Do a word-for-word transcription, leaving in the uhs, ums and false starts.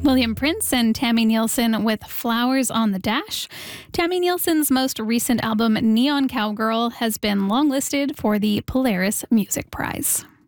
William Prince and Tammy Nielsen with Flowers on the Dash. Tammy Nielsen's most recent album, Neon Cowgirl, has been longlisted for the Polaris Music Prize.